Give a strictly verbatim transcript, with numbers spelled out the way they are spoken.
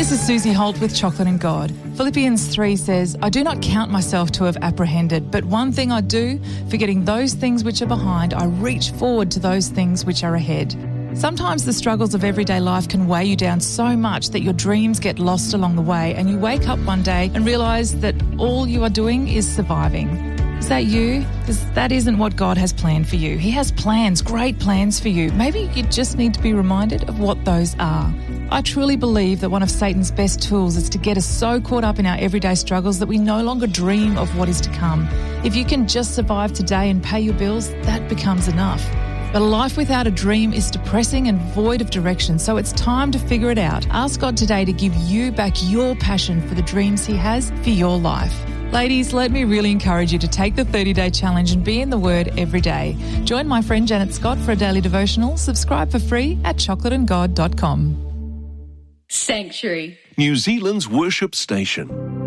This is Susie Holt with Chocolate and God. Philippians three says, I do not count myself to have apprehended, but one thing I do, forgetting those things which are behind, I reach forward to those things which are ahead. Sometimes the struggles of everyday life can weigh you down so much that your dreams get lost along the way and you wake up one day and realise that all you are doing is surviving. Is that you? Because that isn't what God has planned for you. He has plans, great plans for you. Maybe you just need to be reminded of what those are. I truly believe that one of Satan's best tools is to get us so caught up in our everyday struggles that we no longer dream of what is to come. If you can just survive today and pay your bills, that becomes enough. But a life without a dream is depressing and void of direction, so it's time to figure it out. Ask God today to give you back your passion for the dreams He has for your life. Ladies, let me really encourage you to take the thirty-day challenge and be in the Word every day. Join my friend Janet Scott for a daily devotional. Subscribe for free at chocolate and god dot com. Sanctuary, New Zealand's worship station.